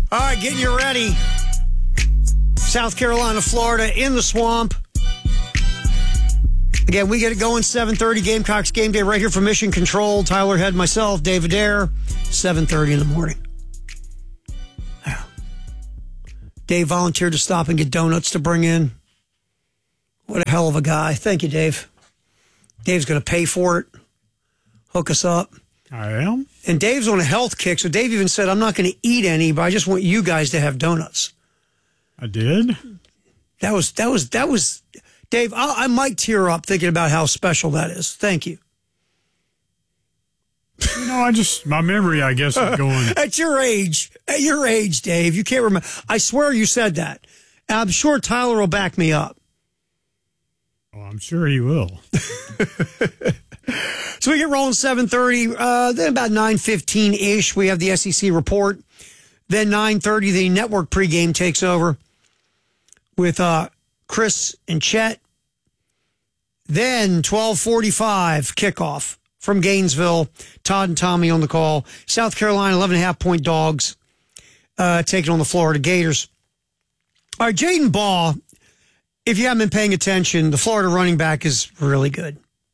All right, getting you ready. South Carolina, Florida, in the swamp. Again, we get it going 7:30, Gamecocks game day right here from Mission Control. Tyler Head, myself, David Adair, 7:30 in the morning. Dave volunteered to stop and get donuts to bring in. What a hell of a guy. Thank you, Dave. Dave's going to pay for it. Hook us up. I am. And Dave's on a health kick, so Dave even said, I'm not going to eat any, but I just want you guys to have donuts. I did? That was Dave, I might tear up thinking about how special that is. Thank you. You know, my memory, I guess, is going. At your age, Dave, you can't remember. I swear you said that. And I'm sure Tyler will back me up. Oh, I'm sure he will. So we get rolling 7:30. Then about 9:15-ish, we have the SEC report. Then 9:30, the network pregame takes over with Chris and Chet. Then 12:45 kickoff from Gainesville. Todd and Tommy on the call. South Carolina 11.5-point dogs taking on the Florida Gators. All right, Jaden Baugh, if you haven't been paying attention, the Florida running back is really good.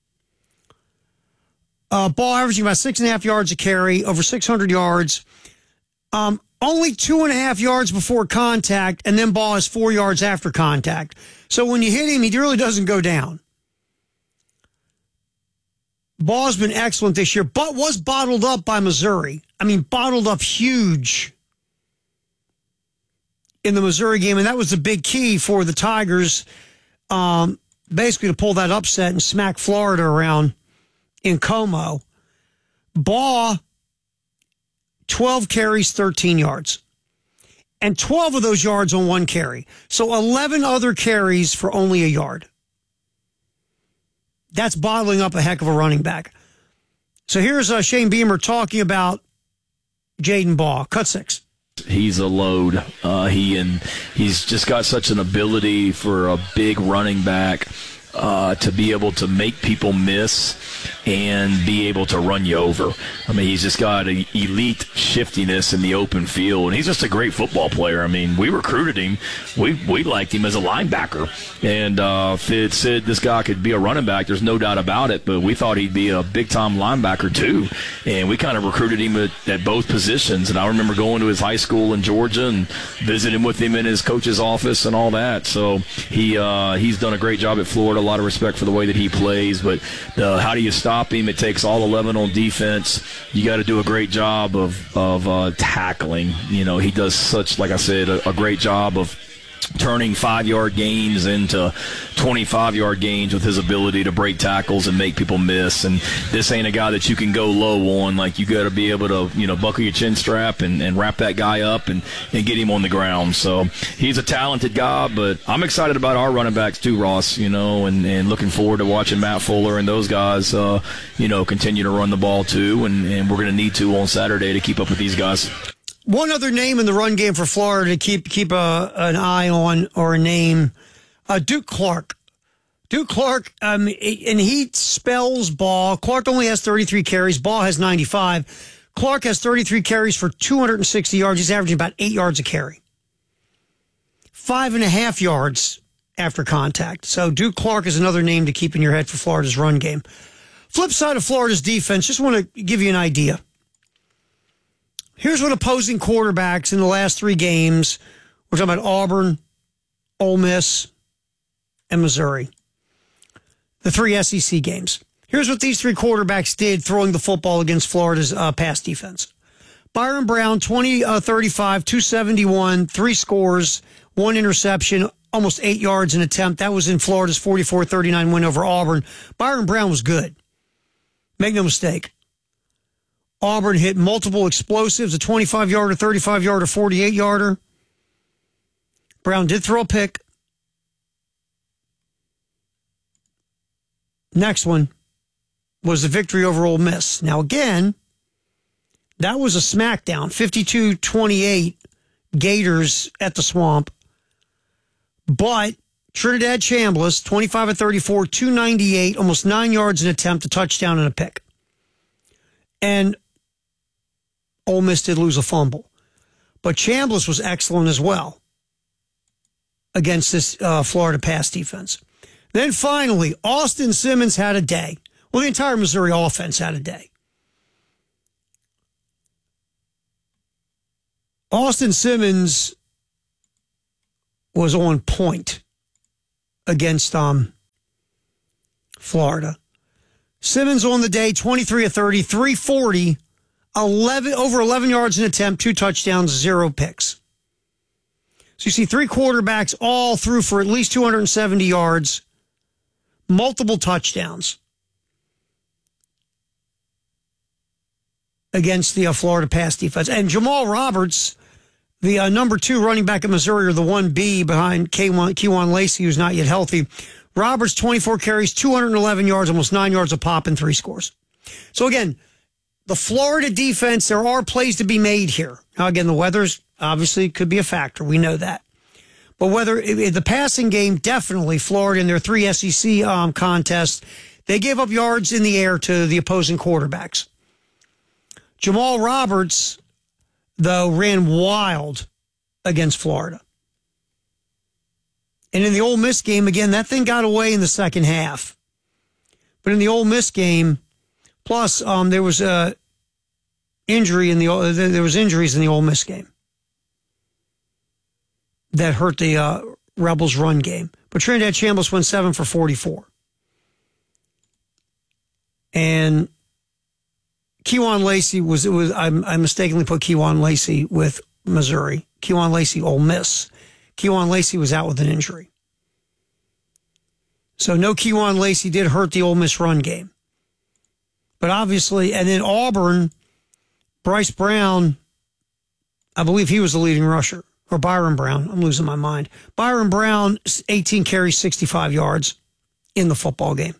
Baugh averaging about 6.5 yards a carry, over 600 yards. Only 2.5 yards before contact, and then Baugh is 4 yards after contact. So when you hit him, he really doesn't go down. Baugh's been excellent this year, but was bottled up by Missouri. I mean, bottled up huge in the Missouri game, and that was the big key for the Tigers, basically to pull that upset and smack Florida around in Como. Baugh, 12 carries, 13 yards. And 12 of those yards on one carry. So 11 other carries for only a yard. That's bottling up a heck of a running back. So here's Shane Beamer talking about Jaden Baugh. Cut 6. He's a load. He's just got such an ability for a big running back to be able to make people miss and be able to run you over. I mean, he's just got an elite shiftiness in the open field, and he's just a great football player. I mean, we recruited him. We liked him as a linebacker. And Fid said this guy could be a running back. There's no doubt about it, but we thought he'd be a big-time linebacker too. And we kind of recruited him at both positions. And I remember going to his high school in Georgia and visiting with him in his coach's office and all that. So he's done a great job at Florida. A lot of respect for the way that he plays, but how do you stop him? It takes all 11 on defense. You got to do a great job of tackling. You know, he does such, like I said, a great job of turning 5-yard gains into 25-yard gains with his ability to break tackles and make people miss. And this ain't a guy that you can go low on. Like, you got to be able to, buckle your chin strap and wrap that guy up and get him on the ground. So he's a talented guy, but I'm excited about our running backs too, Ross, and looking forward to watching Matt Fuller and those guys, continue to run the ball too. And we're going to need to on Saturday to keep up with these guys. One other name in the run game for Florida to keep an eye on, or a name, Duke Clark. Duke Clark, and he spells Baugh. Clark only has 33 carries. Baugh has 95. Clark has 33 carries for 260 yards. He's averaging about 8 yards a carry. 5.5 yards after contact. So Duke Clark is another name to keep in your head for Florida's run game. Flip side of Florida's defense, just want to give you an idea. Here's what opposing quarterbacks in the last 3 games, we're talking about Auburn, Ole Miss, and Missouri, the 3 SEC games. Here's what these 3 quarterbacks did throwing the football against Florida's pass defense. Byron Brown, 20-35, 271, 3 scores, 1 interception, almost 8 yards an attempt. That was in Florida's 44-39 win over Auburn. Byron Brown was good. Make no mistake. Auburn hit multiple explosives, a 25-yarder, 35-yarder, 48-yarder. Brown did throw a pick. Next one was the victory over Ole Miss. Now, again, that was a smackdown, 52-28 Gators at the Swamp. But Trinidad Chambliss, 25-34, 298, almost 9 yards an attempt, a touchdown and a pick. And Ole Miss did lose a fumble. But Chambliss was excellent as well against this Florida pass defense. Then finally, Austin Simmons had a day. Well, the entire Missouri offense had a day. Austin Simmons was on point against Florida. Simmons on the day, 23 of 30, 340, over 11 yards an attempt, 2 touchdowns, 0 picks. So you see 3 quarterbacks all threw for at least 270 yards, multiple touchdowns against the Florida pass defense. And Jamal Roberts, the number 2 running back in Missouri, or the 1B behind Kewan Lacey, who's not yet healthy. Roberts, 24 carries, 211 yards, almost 9 yards a pop, and 3 scores. So again, the Florida defense, there are plays to be made here. Now, again, the weather's obviously could be a factor. We know that. But the passing game, definitely Florida in their 3 SEC contests, they gave up yards in the air to the opposing quarterbacks. Jamal Roberts, though, ran wild against Florida. And in the Ole Miss game, again, that thing got away in the second half. But in the Ole Miss game, plus there was injuries in the Ole Miss game that hurt the Rebels' run game. But Trinidad Chambliss went 7 for 44. And Kewan Lacey I mistakenly put Kewan Lacey with Missouri. Kewan Lacey, Ole Miss. Kewan Lacey was out with an injury. So no Kewan Lacey did hurt the Ole Miss run game. But obviously, and then Auburn, Bryce Brown, I believe he was the leading rusher. Or Byron Brown. I'm losing my mind. Byron Brown, 18 carries, 65 yards in the football game.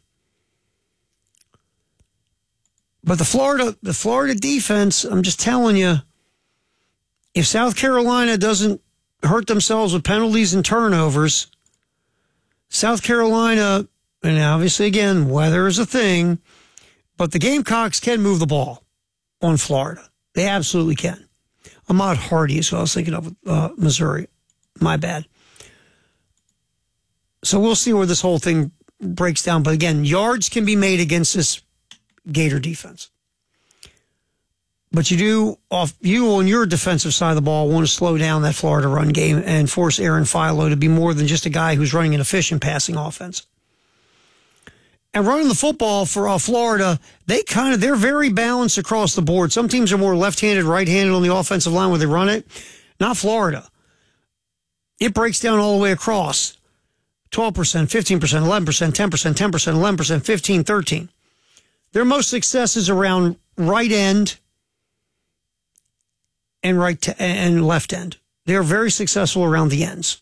But the Florida defense, I'm just telling you, if South Carolina doesn't hurt themselves with penalties and turnovers, South Carolina, and obviously, again, weather is a thing, but the Gamecocks can move the ball on Florida. They absolutely can. Ahmad Hardy is who I was thinking of, Missouri. My bad. So we'll see where this whole thing breaks down. But again, yards can be made against this Gator defense. But you on your defensive side of the ball want to slow down that Florida run game and force Aaron Philo to be more than just a guy who's running an efficient passing offense. And running the football for Florida, they're very balanced across the board. Some teams are more left-handed, right-handed on the offensive line where they run it. Not Florida. It breaks down all the way across. 12%, 15%, 11%, 10%, 10%, 11%, 15, 13. Their most success is around right end and left end. They're very successful around the ends.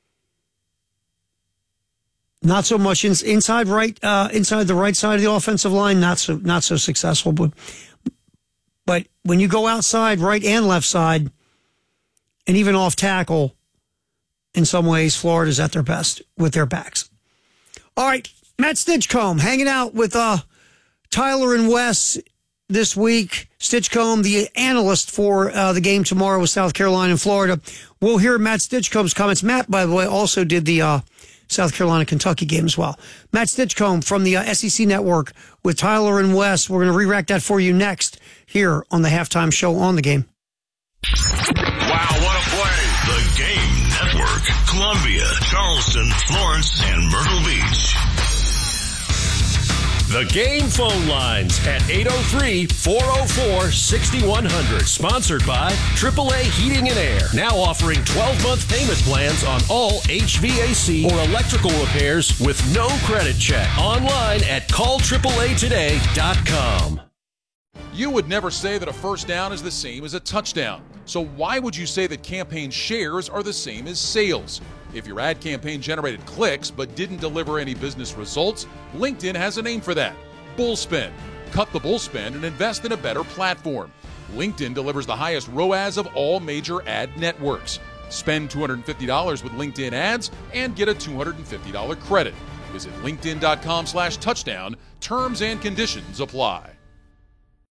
Not so much inside the right side of the offensive line. Not so successful. But when you go outside, right and left side, and even off tackle, in some ways, Florida's at their best with their backs. All right, Matt Stinchcomb hanging out with Tyler and Wes this week. Stinchcomb, the analyst for the game tomorrow with South Carolina and Florida. We'll hear Matt Stinchcomb's comments. Matt, by the way, also did the South Carolina-Kentucky game as well. Matt Stinchcomb from the SEC Network with Tyler and Wes. We're going to re-rack that for you next here on the Halftime Show on the Game. Wow, what a play. The Game Network. Columbia, Charleston, Florence, and Myrtle Beach. The Game phone lines at 803-404-6100. Sponsored by AAA Heating and Air. Now offering 12-month payment plans on all HVAC or electrical repairs with no credit check. Online at callAAAtoday.com. You would never say that a first down is the same as a touchdown. So why would you say that campaign shares are the same as sales? If your ad campaign generated clicks but didn't deliver any business results, LinkedIn has a name for that: Bullspend. Cut the bullspend and invest in a better platform. LinkedIn delivers the highest ROAS of all major ad networks. Spend $250 with LinkedIn ads and get a $250 credit. Visit linkedin.com/touchdown. Terms and conditions apply.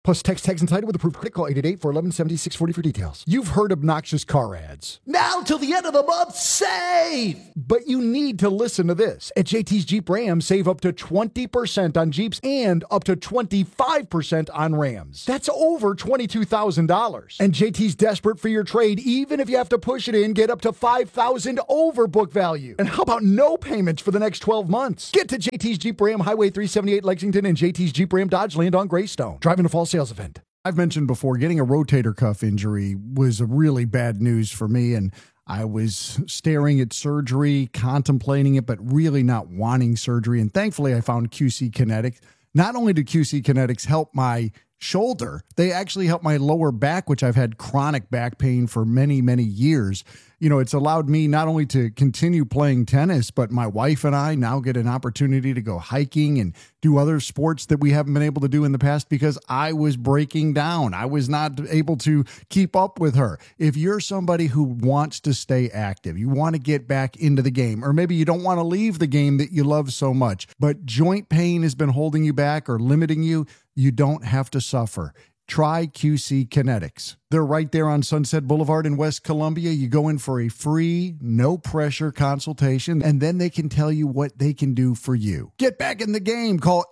Plus, text tags and title with approved credit. Call 888-411-7640 for details. You've heard obnoxious car ads. Now till the end of the month, save! But you need to listen to this. At JT's Jeep Ram, save up to 20% on Jeeps and up to 25% on Rams. That's over $22,000. And JT's desperate for your trade, even if you have to push it in, get up to $5,000 over book value. And how about no payments for the next 12 months? Get to JT's Jeep Ram, Highway 378 Lexington, and JT's Jeep Ram Dodge Land on Greystone. Driving to Fall Sales Event. I've mentioned before, getting a rotator cuff injury was a really bad news for me, and I was staring at surgery, contemplating it, but really not wanting surgery. And thankfully, I found QC Kinetics. Not only did QC Kinetics help my shoulder, they actually helped my lower back, which I've had chronic back pain for many, many years. You know, it's allowed me not only to continue playing tennis, but my wife and I now get an opportunity to go hiking and do other sports that we haven't been able to do in the past because I was breaking down. I was not able to keep up with her. If you're somebody who wants to stay active, you want to get back into the game, or maybe you don't want to leave the game that you love so much, but joint pain has been holding you back or limiting you, you don't have to suffer. Try QC Kinetics. They're right there on Sunset Boulevard in West Columbia. You go in for a free, no-pressure consultation, and then they can tell you what they can do for you. Get back in the game. Call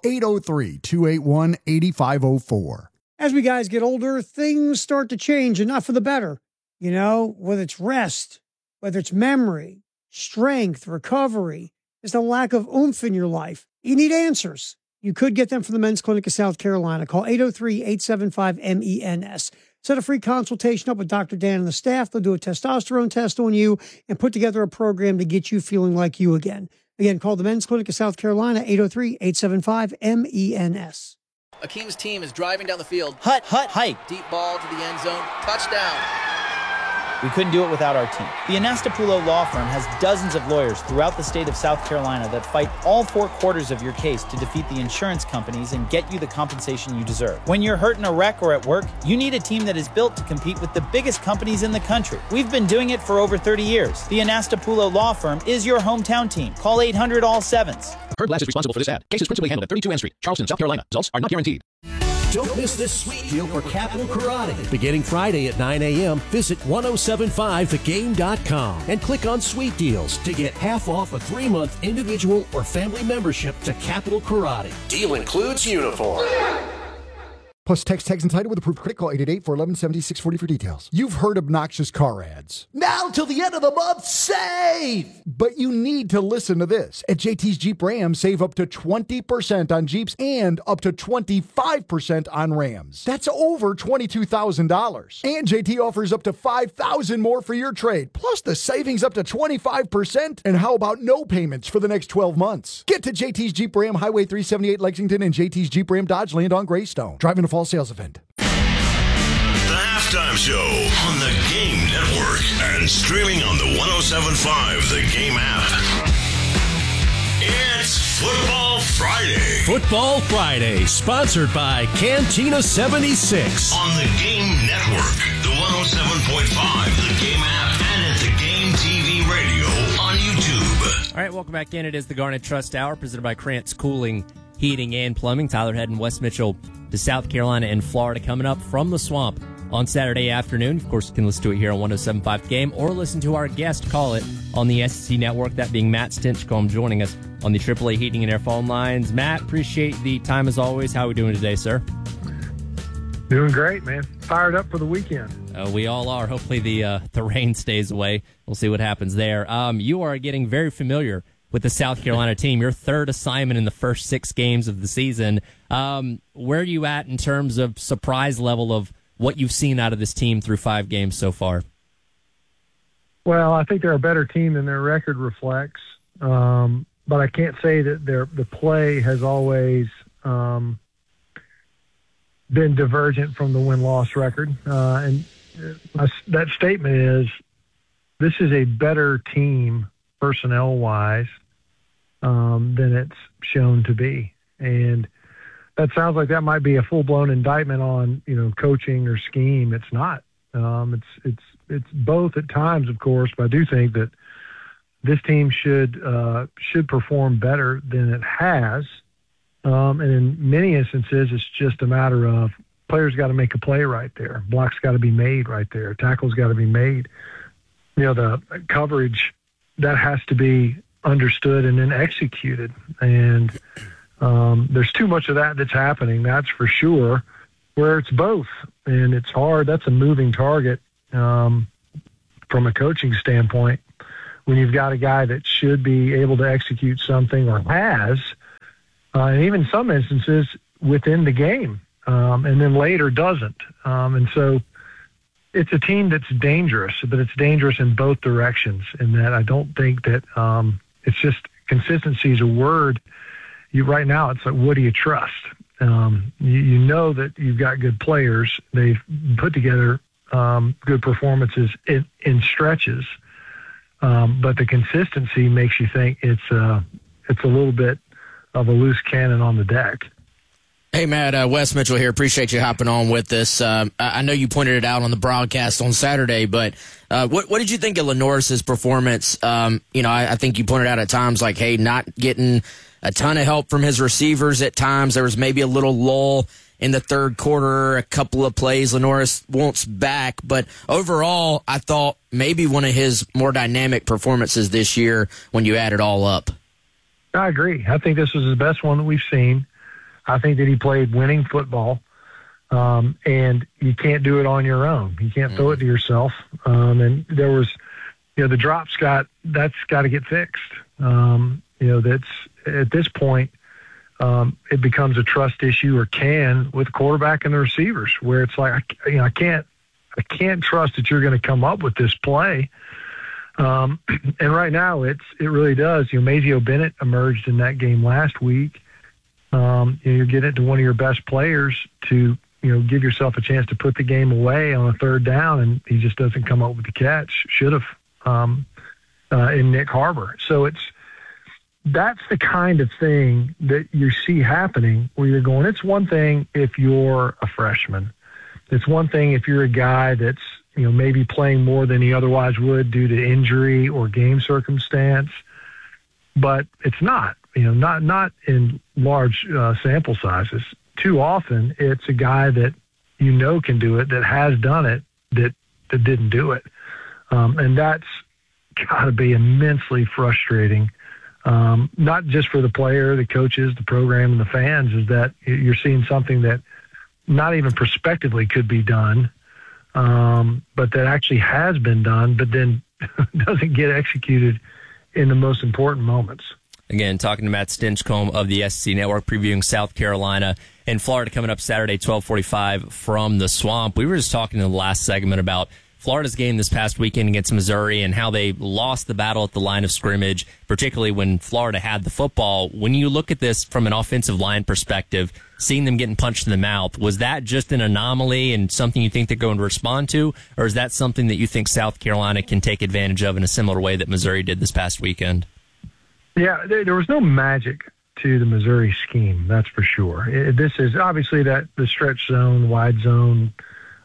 803-281-8504. As we guys get older, things start to change, and not for the better. You know, whether it's rest, whether it's memory, strength, recovery, there's a lack of oomph in your life. You need answers. You could get them from the Men's Clinic of South Carolina. Call 803-875-MENS. Set a free consultation up with Dr. Dan and the staff. They'll do a testosterone test on you and put together a program to get you feeling like you again. Again, call the Men's Clinic of South Carolina, 803-875-MENS. Akeem's team is driving down the field. Hut, hike. Deep ball to the end zone. Touchdown. We couldn't do it without our team. The Anastapulo Law Firm has dozens of lawyers throughout the state of South Carolina that fight all 4 quarters of your case to defeat the insurance companies and get you the compensation you deserve. When you're hurt in a wreck or at work, you need a team that is built to compete with the biggest companies in the country. We've been doing it for over 30 years. The Anastapulo Law Firm is your hometown team. Call 800-ALL-7s. Herb Glass is responsible for this ad. Case is principally handled at 32 N Street, Charleston, South Carolina. Results are not guaranteed. Don't miss this sweet deal for Capital Karate. Beginning Friday at 9 a.m., visit 1075thegame.com and click on Sweet Deals to get half off a 3-month individual or family membership to Capital Karate. Deal includes uniform. Plus, text tags and title with approved credit. Call 888-411-7640 for details. You've heard obnoxious car ads. Now till the end of the month, save! But you need to listen to this. At JT's Jeep Ram, save up to 20% on Jeeps and up to 25% on Rams. That's over $22,000. And JT offers up to $5,000 more for your trade. Plus the savings up to 25%. And how about no payments for the next 12 months? Get to JT's Jeep Ram, Highway 378 Lexington, and JT's Jeep Ram Dodge Land on Greystone. Driving to Fall Sales Event. The Halftime Show on the Game Network and streaming on the 107.5 The Game app. It's Football Friday. Football Friday, sponsored by Cantina 76. On the Game Network, the 107.5 The Game app, and at the Game TV radio on YouTube. All right, welcome back in. It is the Garnet Trust Hour, presented by Krantz Cooling, Heating, and Plumbing. Tyler Head and West Mitchell to South Carolina and Florida coming up from the Swamp on Saturday afternoon. Of course, you can listen to it here on 107.5 The Game or listen to our guest call it on the SEC Network, that being Matt Stinchcomb joining us on the AAA Heating and Air phone lines. Matt, appreciate the time as always. How are we doing today, sir? Doing great, man. Fired up for the weekend. We all are. Hopefully the rain stays away. We'll see what happens there. You are getting very familiar with the South Carolina team, your third assignment in the first 6 games of the season. Where are you at in terms of surprise level of what you've seen out of this team through 5 games so far? Well, I think they're a better team than their record reflects, but I can't say that the play has always been divergent from the win-loss record. And that statement is, this is a better team personnel-wise than it's shown to be. And that sounds like that might be a full-blown indictment on, coaching or scheme. It's not. It's both at times, of course, but I do think that this team should perform better than it has. And in many instances, it's just a matter of players got to make a play right there. Blocks got to be made right there. Tackles got to be made. The coverage, that has to be understood and then executed. And there's too much of that that's happening, that's for sure, where it's both. And it's hard. That's a moving target from a coaching standpoint when you've got a guy that should be able to execute something or has, and even some instances within the game, and then later doesn't. And so it's a team that's dangerous, but it's dangerous in both directions, in that I don't think that it's just consistency is a word. Right now, it's like, what do you trust? You know that you've got good players. They've put together good performances in stretches, but the consistency makes you think it's a little bit of a loose cannon on the deck. Hey, Matt, Wes Mitchell here. Appreciate you hopping on with us. I know you pointed it out on the broadcast on Saturday, but what did you think of Lenoris's performance? I think you pointed out at times like, hey, not getting a ton of help from his receivers at times. There was maybe a little lull in the third quarter, a couple of plays Lenoris wants back. But overall, I thought maybe one of his more dynamic performances this year when you add it all up. I agree. I think this was the best one that we've seen. I think that he played winning football, and you can't do it on your own. You can't throw it to yourself. And there was, the drops that's got to get fixed. That's at this point, it becomes a trust issue, or with the quarterback and the receivers, where it's like, I can't trust that you're going to come up with this play. And right now it really does. Mazeo Bennett emerged in that game last week. You're getting it to one of your best players to, give yourself a chance to put the game away on a third down, and he just doesn't come up with the catch. Should have, in Nick Harbor. So that's the kind of thing that you see happening, where you're going, it's one thing if you're a freshman. It's one thing if you're a guy that's, maybe playing more than he otherwise would due to injury or game circumstance, but it's not. Not in large sample sizes. Too often, it's a guy that can do it, that has done it, that didn't do it, and that's got to be immensely frustrating. Not just for the player, the coaches, the program, and the fans, is that you're seeing something that not even prospectively could be done, but that actually has been done, but then doesn't get executed in the most important moments. Again, talking to Matt Stinchcomb of the SEC Network, previewing South Carolina and Florida coming up Saturday, 12:45 from the Swamp. We were just talking in the last segment about Florida's game this past weekend against Missouri and how they lost the battle at the line of scrimmage, particularly when Florida had the football. When you look at this from an offensive line perspective, seeing them getting punched in the mouth, was that just an anomaly and something you think they're going to respond to, or is that something that you think South Carolina can take advantage of in a similar way that Missouri did this past weekend? Yeah, there was no magic to the Missouri scheme, that's for sure. This is obviously that the stretch zone, wide zone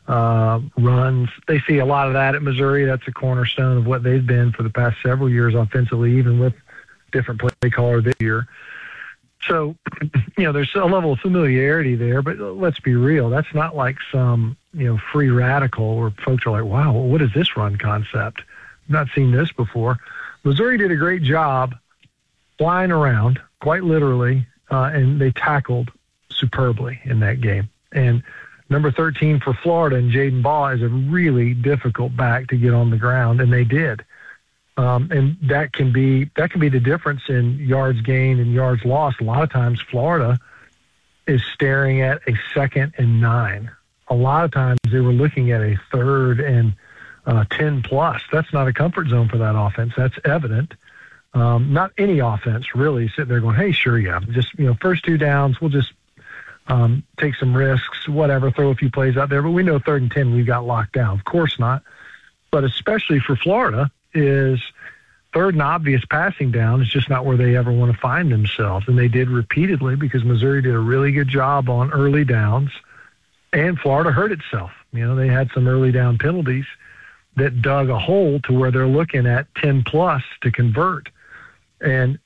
runs. They see a lot of that at Missouri. That's a cornerstone of what they've been for the past several years offensively, even with different play caller this year. So, there's a level of familiarity there, but let's be real. That's not like some, free radical where folks are like, wow, what is this run concept? I've not seen this before. Missouri did a great job flying around, quite literally, and they tackled superbly in that game. And number 13 for Florida and Jaden Baugh is a really difficult back to get on the ground, and they did. And that can be the difference in yards gained and yards lost. A lot of times Florida is staring at a 2nd and 9. A lot of times they were looking at a 3rd and 10 plus. That's not a comfort zone for that offense. That's evident. Not any offense really sitting there going, hey, sure, yeah, just, first 2 downs, we'll just take some risks, whatever, throw a few plays out there. But we know 3rd and 10 we've got locked down. Of course not. But especially for Florida, is 3rd and obvious passing down is just not where they ever want to find themselves. And they did repeatedly, because Missouri did a really good job on early downs, and Florida hurt itself. They had some early down penalties that dug a hole to where they're looking at 10 plus to convert. And,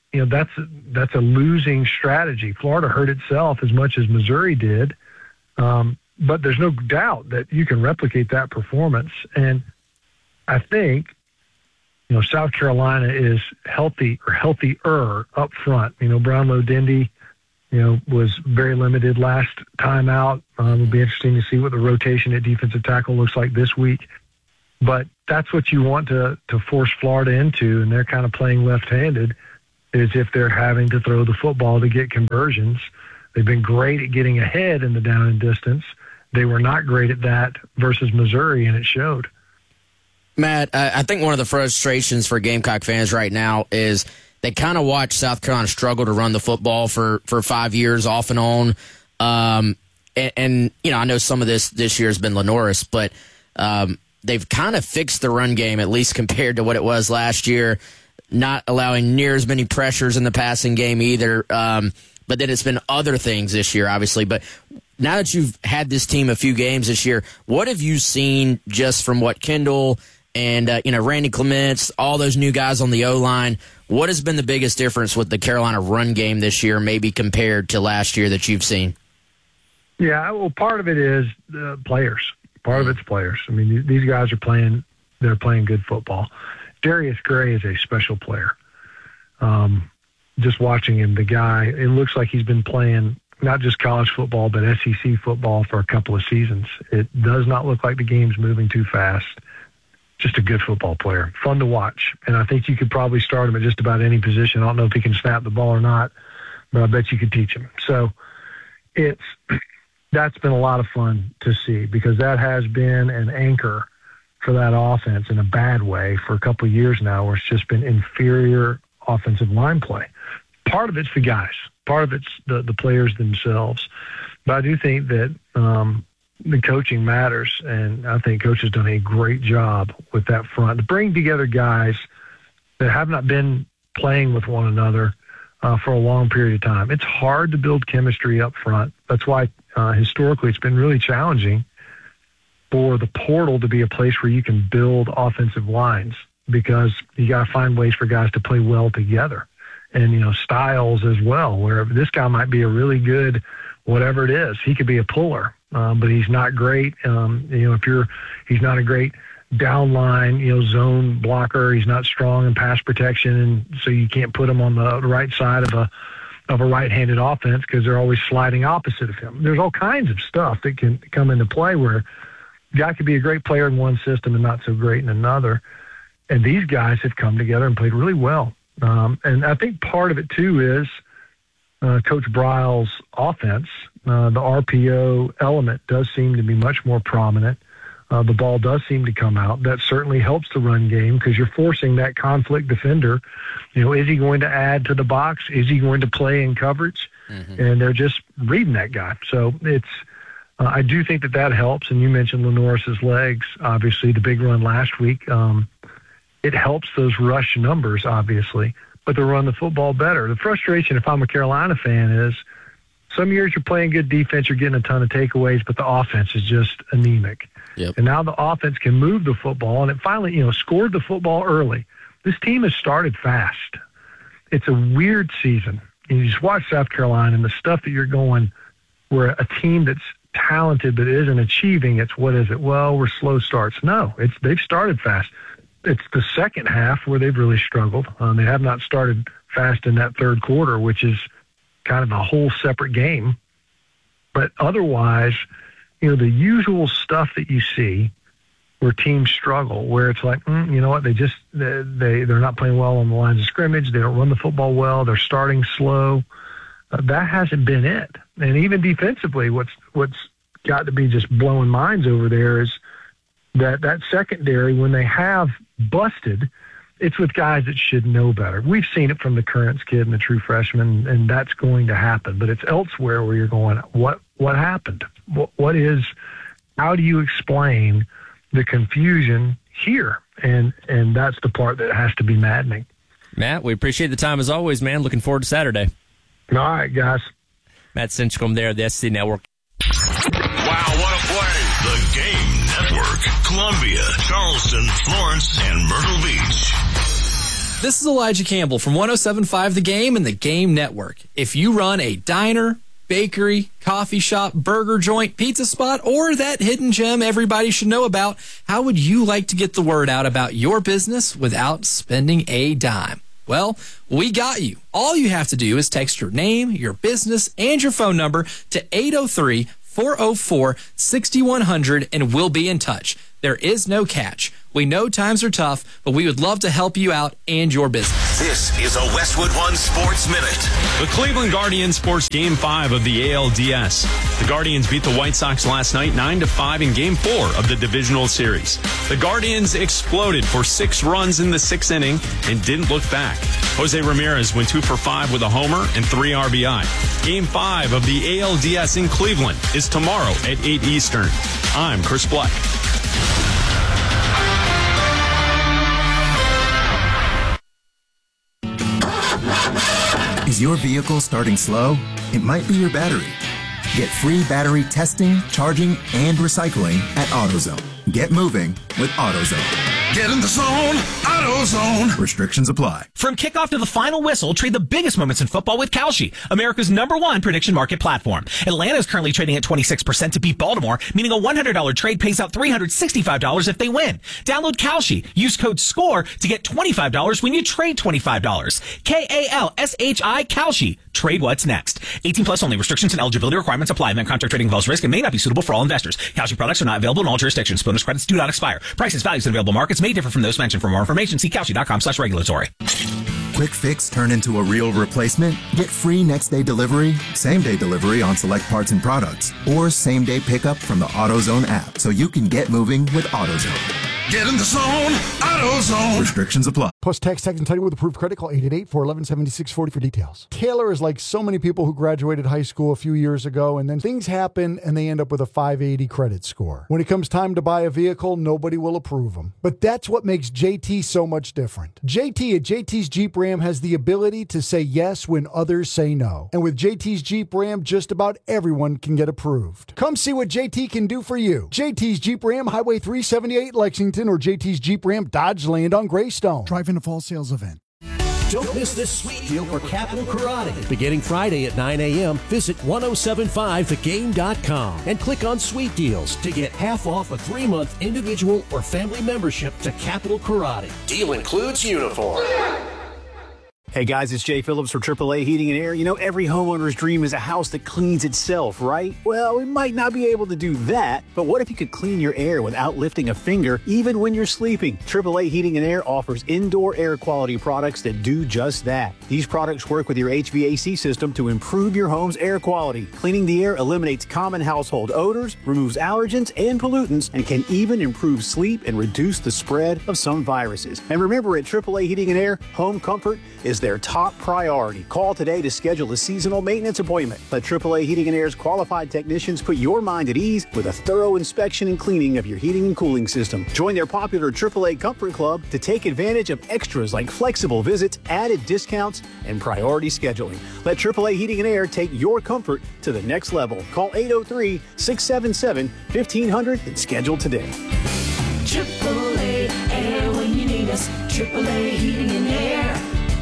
that's a losing strategy. Florida hurt itself as much as Missouri did. but there's no doubt that you can replicate that performance. And I think, South Carolina is healthier up front. Brownlow Dindy, was very limited last time out. It'll be interesting to see what the rotation at defensive tackle looks like this week. But that's what you want to force Florida into, and they're kind of playing left-handed, is if they're having to throw the football to get conversions. They've been great at getting ahead in the down and distance. They were not great at that versus Missouri, and it showed. Matt, I think one of the frustrations for Gamecock fans right now is they kind of watch South Carolina struggle to run the football for 5 years off and on. And I know some of this year has been Lenoris, but they've kind of fixed the run game, at least compared to what it was last year, not allowing near as many pressures in the passing game either. But then it's been other things this year, obviously. But now that you've had this team a few games this year, what have you seen just from what Kendall and Randy Clements, all those new guys on the O-line? What has been the biggest difference with the Carolina run game this year, maybe compared to last year that you've seen? Yeah, well, part of it is the players. Part of it's players. I mean, these guys are playing good football. Darius Gray is a special player. Just watching him, the guy, it looks like he's been playing not just college football, but SEC football for a couple of seasons. It does not look like the game's moving too fast. Just a good football player. Fun to watch. And I think you could probably start him at just about any position. I don't know if he can snap the ball or not, but I bet you could teach him. So that's been a lot of fun to see, because that has been an anchor for that offense in a bad way for a couple of years now, where it's just been inferior offensive line play. Part of it's the guys. Part of it's the players themselves. But I do think that the coaching matters, and I think Coach has done a great job with that front to bring together guys that have not been playing with one another for a long period of time. It's hard to build chemistry up front. That's why historically it's been really challenging for the portal to be a place where you can build offensive lines, because you got to find ways for guys to play well together, and styles as well, where this guy might be a really good whatever it is. He could be a puller, but he's not great. He's not a great downline, zone blocker. He's not strong in pass protection, and so you can't put him on the right side of a right-handed offense because they're always sliding opposite of him. There's all kinds of stuff that can come into play where a guy could be a great player in one system and not so great in another. And these guys have come together and played really well. And I think part of it, too, is Coach Briles' offense. The RPO element does seem to be much more prominent. The ball does seem to come out. That certainly helps the run game, because you're forcing that conflict defender. Is he going to add to the box? Is he going to play in coverage? Mm-hmm. And they're just reading that guy. So it's I do think that helps. And you mentioned Lenoris's legs, obviously, the big run last week. It helps those rush numbers, obviously, but they run the football better. The frustration, if I'm a Carolina fan, is some years you're playing good defense, you're getting a ton of takeaways, but the offense is just anemic. Yep. And now the offense can move the football, and it finally, scored the football early. This team has started fast. It's a weird season. And you just watch South Carolina and the stuff that you're going, where a team that's talented but isn't achieving, it's what is it? Well, we're slow starts. No, they've started fast. It's the second half where they've really struggled. They have not started fast in that third quarter, which is kind of a whole separate game. But otherwise, the usual stuff that you see where teams struggle, where it's like, you know what, they're not playing well on the lines of scrimmage. They don't run the football well. They're starting slow. That hasn't been it. And even defensively, what's got to be just blowing minds over there is that secondary, when they have busted, it's with guys that should know better. We've seen it from the Currents kid and the true freshman, and that's going to happen. But it's elsewhere where you're going, what happened? How do you explain the confusion here? And that's the part that has to be maddening. Matt, we appreciate the time as always, man. Looking forward to Saturday. All right, guys. Matt Stinchcomb there, the SC Network. Wow, what a play. The Game Network. Columbia, Charleston, Florence, and Myrtle Beach. This is Elijah Campbell from 107.5 The Game and The Game Network. If you run a diner, bakery, coffee shop, burger joint, pizza spot, or that hidden gem everybody should know about? How would you like to get the word out about your business without spending a dime? Well, we got you. All you have to do is text your name, your business, and your phone number to 803-404-6100, and we'll be in touch. There is no catch. We know times are tough, but we would love to help you out and your business. This is a Westwood One Sports Minute. The Cleveland Guardians forced Game 5 of the ALDS. The Guardians beat the White Sox last night 9-5 in Game 4 of the divisional series. The Guardians exploded for 6 runs in the 6th inning and didn't look back. Jose Ramirez went 2 for 5 with a homer and 3 RBI. Game 5 of the ALDS in Cleveland is tomorrow at 8 Eastern. I'm Chris Black. Is your vehicle starting slow? It might be your battery. Get free battery testing, charging, and recycling at AutoZone. Get moving with AutoZone. Get in the zone, AutoZone. Restrictions apply. From kickoff to the final whistle, trade the biggest moments in football with Kalshi, America's #1 prediction market platform. Atlanta is currently trading at 26% to beat Baltimore, meaning a $100 trade pays out $365 if they win. Download Kalshi. Use code SCORE to get $25 when you trade $25. KALSHI Kalshi. Trade what's next. 18 plus only. Restrictions and eligibility requirements apply. Then contract trading involves risk and may not be suitable for all investors. Kalshi products are not available in all jurisdictions. Bonus credits do not expire. Prices, values, and available markets may differ from those mentioned. For more information, see Kalshi.com/regulatory. Quick fix turn into a real replacement? Get free next day delivery, same day delivery on select parts and products, or same day pickup from the AutoZone app so you can get moving with AutoZone. Get in the zone, AutoZone. Restrictions apply. Plus, text and title with approved credit. Call 888-411-7640 for details. Taylor is like so many people who graduated high school a few years ago, and then things happen and they end up with a 580 credit score. When it comes time to buy a vehicle, nobody will approve them. But that's what makes JT so much different. JT at JT's Jeep Ram has the ability to say yes when others say no. And with JT's Jeep Ram, just about everyone can get approved. Come see what JT can do for you. JT's Jeep Ram, Highway 378, Lexington, or JT's Jeep Ram, Dodge Land on Greystone. Drive in a fall sales event. Don't miss this sweet deal for Capital Karate. Beginning Friday at 9 a.m., visit 1075thegame.com and click on Sweet Deals to get half off a 3-month individual or family membership to Capital Karate. Deal includes uniform. Hey guys, it's Jay Phillips for AAA Heating and Air. You know, every homeowner's dream is a house that cleans itself, right? Well, we might not be able to do that, but what if you could clean your air without lifting a finger, even when you're sleeping? AAA Heating and Air offers indoor air quality products that do just that. These products work with your HVAC system to improve your home's air quality. Cleaning the air eliminates common household odors, removes allergens and pollutants, and can even improve sleep and reduce the spread of some viruses. And remember, at AAA Heating and Air, home comfort is their top priority. Call today to schedule a seasonal maintenance appointment. Let AAA Heating and Air's qualified technicians put your mind at ease with a thorough inspection and cleaning of your heating and cooling system. Join their popular AAA Comfort Club to take advantage of extras like flexible visits, added discounts, and priority scheduling. Let AAA Heating and Air take your comfort to the next level. Call 803-677-1500 and schedule today. AAA Air when you need us. AAA Heating and Air.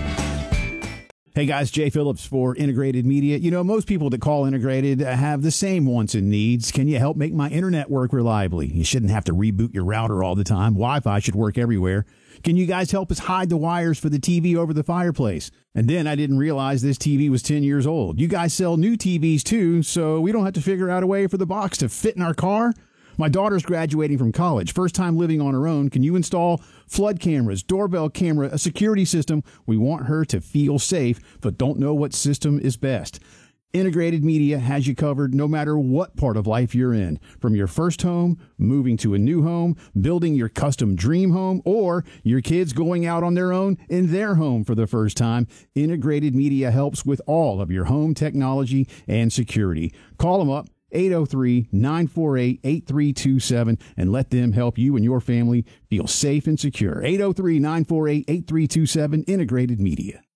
Hey guys, Jay Phillips for Integrated Media. You know, most people that call Integrated have the same wants and needs. Can you help make my internet work reliably? You shouldn't have to reboot your router all the time. Wi-Fi should work everywhere. Can you guys help us hide the wires for the TV over the fireplace? And then I didn't realize this TV was 10 years old. You guys sell new TVs too, so we don't have to figure out a way for the box to fit in our car? My daughter's graduating from college, first time living on her own. Can you install flood cameras, doorbell camera, a security system? We want her to feel safe, but don't know what system is best. Integrated Media has you covered no matter what part of life you're in. From your first home, moving to a new home, building your custom dream home, or your kids going out on their own in their home for the first time, Integrated Media helps with all of your home technology and security. Call them up. 803-948-8327 and let them help you and your family feel safe and secure. 803-948-8327, Integrated Media.